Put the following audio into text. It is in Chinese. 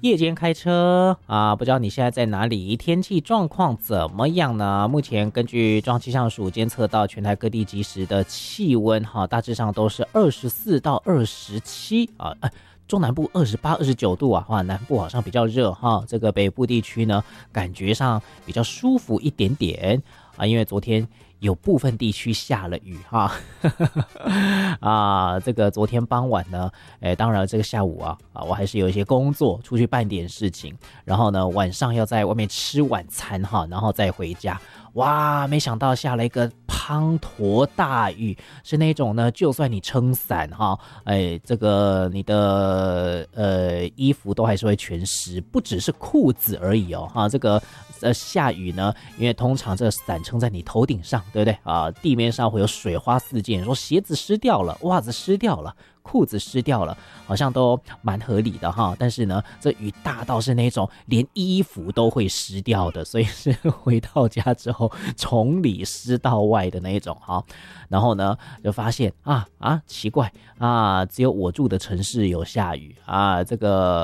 夜间开车啊，不知道你现在在哪里，天气状况怎么样呢？目前根据中央气象署监测到全台各地即时的气温大致上都是24到27啊。中南部28、29度啊，南部好像比较热哈。这个北部地区呢，感觉上比较舒服一点点啊，因为昨天有部分地区下了雨哈。这个昨天傍晚呢，当然这个下午我还是有一些工作，出去办点事情，然后呢晚上要在外面吃晚餐哈，然后再回家。哇，没想到下了一个滂沱大雨，是那种呢，就算你撑伞这个你的衣服都还是会全湿，不只是裤子而已这个下雨呢，因为通常这个伞撑在你头顶上，对不对地面上会有水花四溅，说鞋子湿掉了，袜子湿掉了，裤子湿掉了，好像都蛮合理的哈。但是呢，这雨大到是那种连衣服都会湿掉的，所以是回到家之后从里湿到外的那一种哈。然后呢，就发现奇怪只有我住的城市有下雨这个